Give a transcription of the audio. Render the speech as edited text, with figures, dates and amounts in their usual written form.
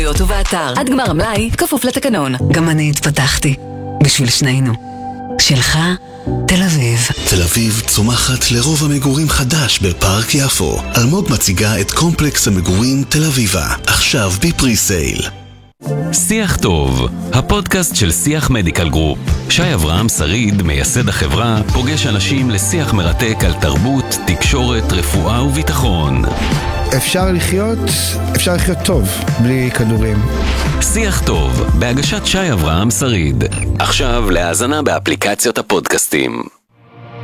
בחנויות ובאתר. עד גמר המלאי, כפוף לתקנון. גם אני התפתחתי. בשביל שנינו. שלך, תל אביב. תל אביב צומחת לרוב המגורים חדש בפארק יפו. אלמוג מציגה את קומפלקס המגורים תל אביבה, עכשיו בפרי סייל. שיח טוב, הפודקאסט של שיח מדיקל גרופ. שי אברהם שריד, מייסד החברה, פוגש אנשים לשיח מרתק על תרבות, תקשורת, רפואה וביטחון. אפשר לחיות טוב בלי כדורים. שיח טוב, בהגשת שי אברהם שריד. עכשיו להאזנה באפליקציות הפודקאסטים.